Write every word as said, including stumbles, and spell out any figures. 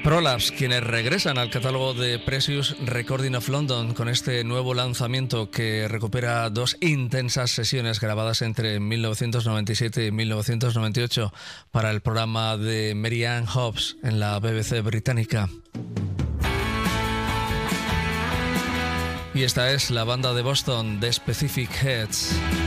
Prolapse, quienes regresan al catálogo de Precious Recording of London con este nuevo lanzamiento que recupera dos intensas sesiones grabadas entre mil novecientos noventa y siete y mil novecientos noventa y ocho para el programa de Mary Ann Hobbs en la B B C británica. Y esta es la banda de Boston, The Specific Heads.